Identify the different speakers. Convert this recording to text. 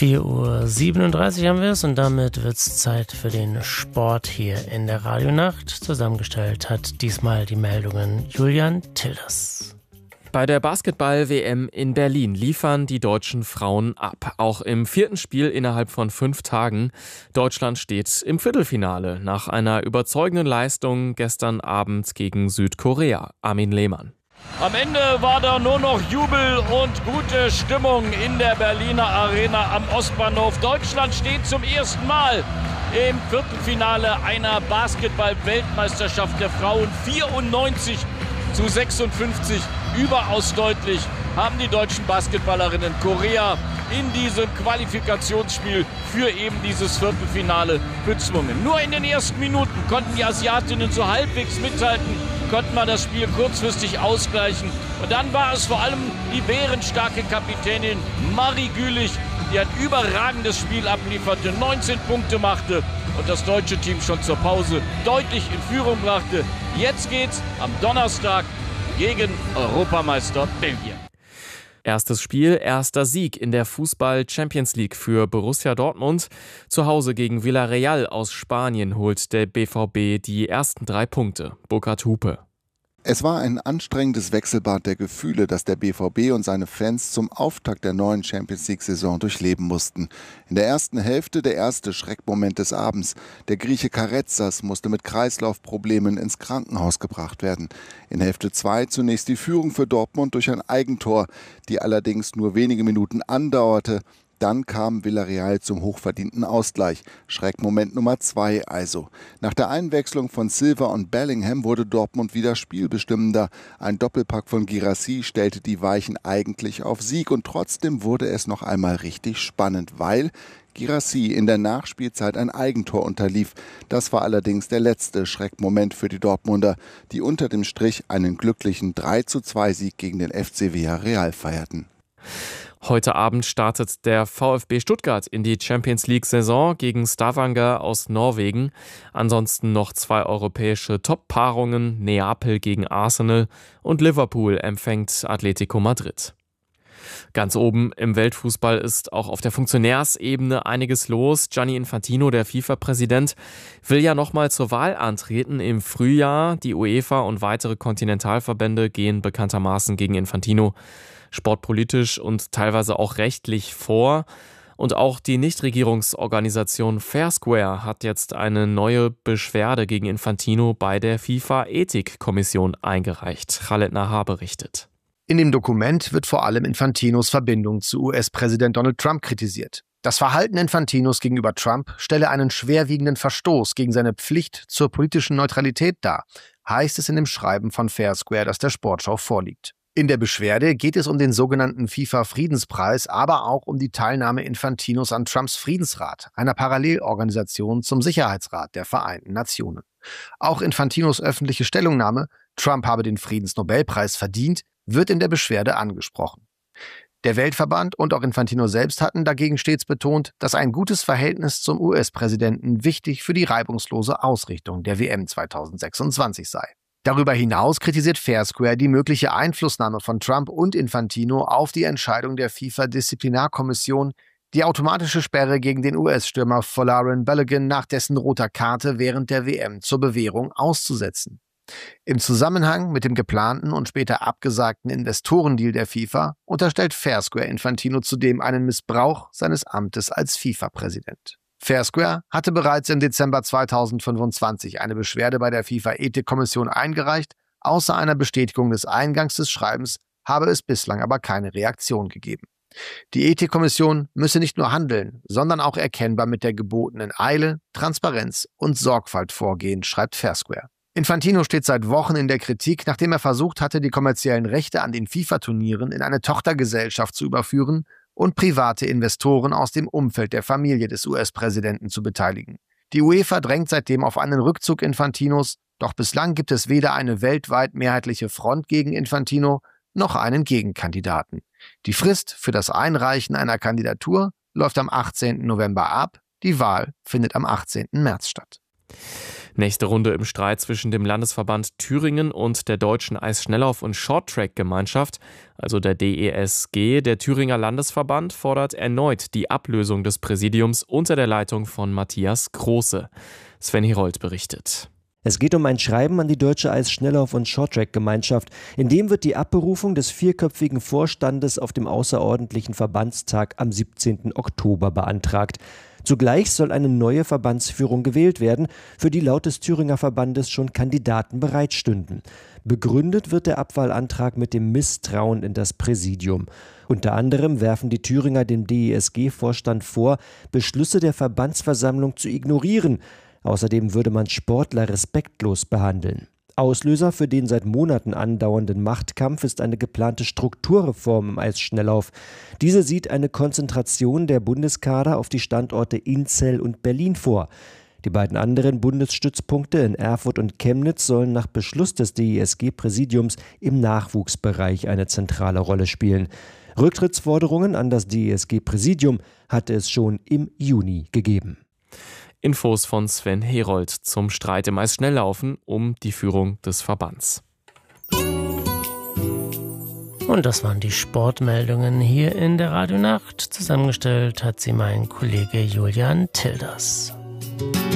Speaker 1: 4:37 Uhr haben wir es und damit wird es Zeit für den Sport hier in der Radionacht. Zusammengestellt hat diesmal die Meldungen Julian Tilders.
Speaker 2: Bei der Basketball-WM in Berlin liefern die deutschen Frauen ab. Auch im 4. Spiel innerhalb von 5 Tagen. Deutschland steht im Viertelfinale nach einer überzeugenden Leistung gestern Abend gegen Südkorea. Armin Lehmann.
Speaker 3: Am Ende war da nur noch Jubel und gute Stimmung in der Berliner Arena am Ostbahnhof. Deutschland steht zum ersten Mal im Viertelfinale einer Basketball-Weltmeisterschaft der Frauen. 94:56, überaus deutlich haben die deutschen Basketballerinnen Korea in diesem Qualifikationsspiel für eben dieses Viertelfinale bezwungen. Nur in den ersten Minuten konnten die Asiatinnen so halbwegs mithalten, konnten wir das Spiel kurzfristig ausgleichen. Und dann war es vor allem die bärenstarke Kapitänin Marie Gülich, die ein überragendes Spiel ablieferte, 19 Punkte machte und das deutsche Team schon zur Pause deutlich in Führung brachte. Jetzt geht's am Donnerstag gegen Europameister Belgien.
Speaker 2: Erstes Spiel, erster Sieg in der Fußball-Champions League für Borussia Dortmund. Zu Hause gegen Villarreal aus Spanien holt der BVB die ersten 3 Punkte. Burkhard Hupe.
Speaker 4: Es war ein anstrengendes Wechselbad der Gefühle, das der BVB und seine Fans zum Auftakt der neuen Champions-League-Saison durchleben mussten. In der ersten Hälfte der erste Schreckmoment des Abends. Der Grieche Karetsas musste mit Kreislaufproblemen ins Krankenhaus gebracht werden. In Hälfte 2 zunächst die Führung für Dortmund durch ein Eigentor, die allerdings nur wenige Minuten andauerte. Dann kam Villarreal zum hochverdienten Ausgleich. Schreckmoment Nummer 2 also. Nach der Einwechslung von Silva und Bellingham wurde Dortmund wieder spielbestimmender. Ein Doppelpack von Guirassy stellte die Weichen eigentlich auf Sieg. Und trotzdem wurde es noch einmal richtig spannend, weil Guirassy in der Nachspielzeit ein Eigentor unterlief. Das war allerdings der letzte Schreckmoment für die Dortmunder, die unter dem Strich einen glücklichen 3:2 gegen den FC Villarreal feierten.
Speaker 2: Heute Abend startet der VfB Stuttgart in die Champions-League-Saison gegen Stavanger aus Norwegen. Ansonsten noch 2 europäische Top-Paarungen, Neapel gegen Arsenal und Liverpool empfängt Atletico Madrid. Ganz oben im Weltfußball ist auch auf der Funktionärsebene einiges los. Gianni Infantino, der FIFA-Präsident, will ja nochmal zur Wahl antreten im Frühjahr. Die UEFA und weitere Kontinentalverbände gehen bekanntermaßen gegen Infantino sportpolitisch und teilweise auch rechtlich vor. Und auch die Nichtregierungsorganisation Fair Square hat jetzt eine neue Beschwerde gegen Infantino bei der FIFA-Ethikkommission eingereicht. Khaled Nahar berichtet.
Speaker 5: In dem Dokument wird vor allem Infantinos Verbindung zu US-Präsident Donald Trump kritisiert. Das Verhalten Infantinos gegenüber Trump stelle einen schwerwiegenden Verstoß gegen seine Pflicht zur politischen Neutralität dar, heißt es in dem Schreiben von Fair Square, das der Sportschau vorliegt. In der Beschwerde geht es um den sogenannten FIFA-Friedenspreis, aber auch um die Teilnahme Infantinos an Trumps Friedensrat, einer Parallelorganisation zum Sicherheitsrat der Vereinten Nationen. Auch Infantinos öffentliche Stellungnahme, Trump habe den Friedensnobelpreis verdient, wird in der Beschwerde angesprochen. Der Weltverband und auch Infantino selbst hatten dagegen stets betont, dass ein gutes Verhältnis zum US-Präsidenten wichtig für die reibungslose Ausrichtung der WM 2026 sei. Darüber hinaus kritisiert Fair Square die mögliche Einflussnahme von Trump und Infantino auf die Entscheidung der FIFA-Disziplinarkommission, die automatische Sperre gegen den US-Stürmer Folarin Balogun nach dessen roter Karte während der WM zur Bewährung auszusetzen. Im Zusammenhang mit dem geplanten und später abgesagten Investorendeal der FIFA unterstellt Fair Square Infantino zudem einen Missbrauch seines Amtes als FIFA-Präsident. Fair Square hatte bereits im Dezember 2025 eine Beschwerde bei der FIFA-Ethikkommission eingereicht. Außer einer Bestätigung des Eingangs des Schreibens habe es bislang aber keine Reaktion gegeben. Die Ethikkommission müsse nicht nur handeln, sondern auch erkennbar mit der gebotenen Eile, Transparenz und Sorgfalt vorgehen, schreibt Fair Square. Infantino steht seit Wochen in der Kritik, nachdem er versucht hatte, die kommerziellen Rechte an den FIFA-Turnieren in eine Tochtergesellschaft zu überführen und private Investoren aus dem Umfeld der Familie des US-Präsidenten zu beteiligen. Die UEFA drängt seitdem auf einen Rückzug Infantinos, doch bislang gibt es weder eine weltweit mehrheitliche Front gegen Infantino noch einen Gegenkandidaten. Die Frist für das Einreichen einer Kandidatur läuft am 18. November ab, die Wahl findet am 18. März statt.
Speaker 2: Nächste Runde im Streit zwischen dem Landesverband Thüringen und der Deutschen Eisschnelllauf- und Shorttrack-Gemeinschaft, also der DESG. Der Thüringer Landesverband fordert erneut die Ablösung des Präsidiums unter der Leitung von Matthias Große. Sven Herold berichtet.
Speaker 6: Es geht um ein Schreiben an die Deutsche Eisschnelllauf- und Shorttrack-Gemeinschaft. In dem wird die Abberufung des vierköpfigen Vorstandes auf dem außerordentlichen Verbandstag am 17. Oktober beantragt. Zugleich soll eine neue Verbandsführung gewählt werden, für die laut des Thüringer Verbandes schon Kandidaten bereitstünden. Begründet wird der Abwahlantrag mit dem Misstrauen in das Präsidium. Unter anderem werfen die Thüringer dem DESG-Vorstand vor, Beschlüsse der Verbandsversammlung zu ignorieren. Außerdem würde man Sportler respektlos behandeln. Auslöser für den seit Monaten andauernden Machtkampf ist eine geplante Strukturreform im Eisschnelllauf. Diese sieht eine Konzentration der Bundeskader auf die Standorte Inzell und Berlin vor. Die beiden anderen Bundesstützpunkte in Erfurt und Chemnitz sollen nach Beschluss des DESG-Präsidiums im Nachwuchsbereich eine zentrale Rolle spielen. Rücktrittsforderungen an das DESG-Präsidium hatte es schon im Juni gegeben.
Speaker 2: Infos von Sven Herold zum Streit im Eisschnelllaufen um die Führung des Verbands.
Speaker 1: Und das waren die Sportmeldungen hier in der Radionacht. Zusammengestellt hat sie mein Kollege Julian Tilders.